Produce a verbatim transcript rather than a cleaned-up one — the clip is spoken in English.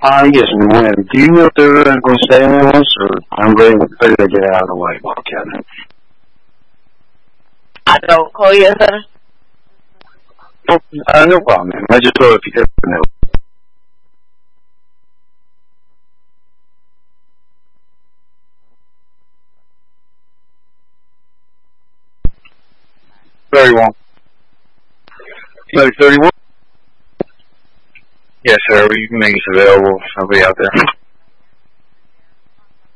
Uh, yes, ma'am. Do you know if they're going to stay on us, or I'm ready, ready to get out of the way, Captain? I don't call you, sir. Oh, uh, no problem, ma'am. I just thought if you could know. Very well. Medic thirty-one? Yes, sir. We can make us available. I'll be out there.